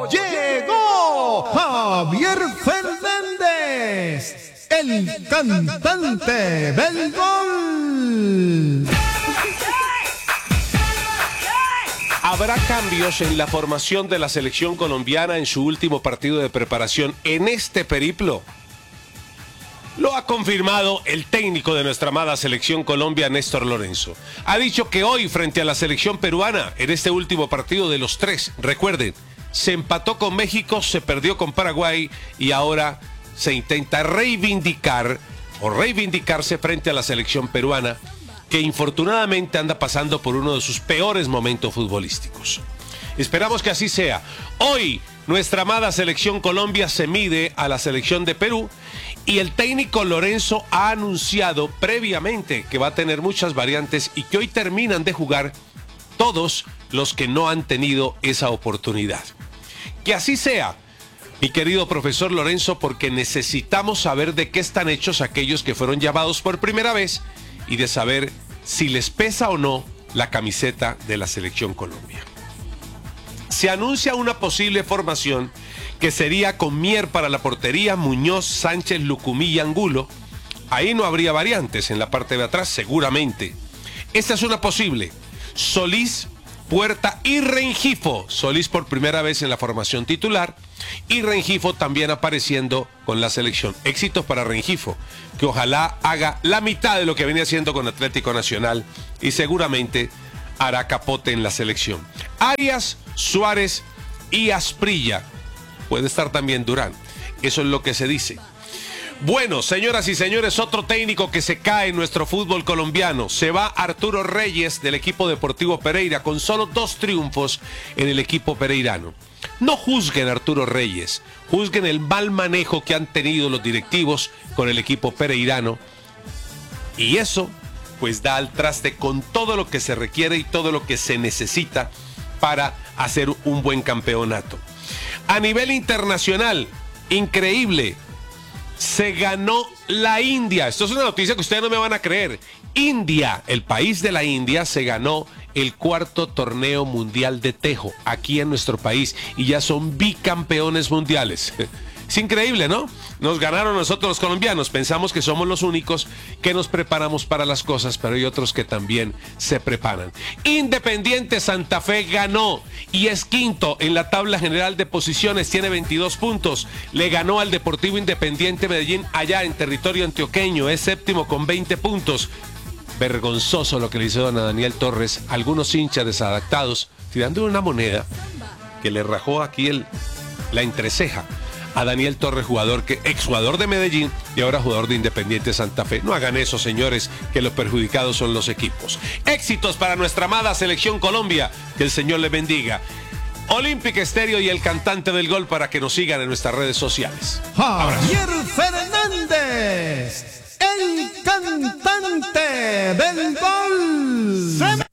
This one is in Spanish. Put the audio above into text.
llegó Javier Fernández, el cantante del gol. ¿Habrá cambios en la formación de la selección colombiana en su último partido de preparación en este periplo? Lo ha confirmado el técnico de nuestra amada selección Colombia, Néstor Lorenzo. Ha dicho que hoy, frente a la selección peruana, en este último partido de los tres, recuerden, se empató con México, se perdió con Paraguay y ahora se intenta reivindicarse frente a la selección peruana, que infortunadamente anda pasando por uno de sus peores momentos futbolísticos. Esperamos que así sea. Hoy, nuestra amada selección Colombia se mide a la selección de Perú y el técnico Lorenzo ha anunciado previamente que va a tener muchas variantes y que hoy terminan de jugar todos los que no han tenido esa oportunidad. Que así sea, mi querido profesor Lorenzo, porque necesitamos saber de qué están hechos aquellos que fueron llamados por primera vez y de saber si les pesa o no la camiseta de la selección Colombia. Se anuncia una posible formación que sería con Mier para la portería, Muñoz, Sánchez, Lucumí y Angulo. Ahí no habría variantes en la parte de atrás, seguramente. Esta es una posible. Solís, Puerta y Rengifo. Solís por primera vez en la formación titular y Rengifo también apareciendo con la selección. Éxitos para Rengifo, que ojalá haga la mitad de lo que venía haciendo con Atlético Nacional y seguramente hará capote en la selección. Arias, Suárez y Asprilla. Puede estar también Durán. Eso es lo que se dice. Bueno, señoras y señores, otro técnico que se cae en nuestro fútbol colombiano. Se va Arturo Reyes del equipo Deportivo Pereira con solo 2 triunfos en el equipo pereirano. No juzguen a Arturo Reyes, juzguen el mal manejo que han tenido los directivos con el equipo pereirano. Y eso, pues da al traste con todo lo que se requiere y todo lo que se necesita para hacer un buen campeonato. A nivel internacional, increíble. Se ganó la India. Esto es una noticia que ustedes no me van a creer. India, el país de la India, se ganó el 4º torneo mundial de tejo aquí en nuestro país y ya son bicampeones mundiales. Es increíble, ¿no? Nos ganaron nosotros los colombianos. Pensamos que somos los únicos que nos preparamos para las cosas, pero hay otros que también se preparan. Independiente Santa Fe ganó y es 5º en la tabla general de posiciones. Tiene 22 puntos. Le ganó al Deportivo Independiente Medellín allá en territorio antioqueño. Es 7º con 20 puntos. Vergonzoso lo que le hizo a Daniel Torres. Algunos hinchas desadaptados tirando una moneda que le rajó aquí la entreceja a Daniel Torres, exjugador de Medellín y ahora jugador de Independiente Santa Fe. No hagan eso, señores, que los perjudicados son los equipos. Éxitos para nuestra amada selección Colombia. Que el Señor les bendiga. Olympic Estéreo y el cantante del gol para que nos sigan en nuestras redes sociales. Javier Fernández, el cantante del gol.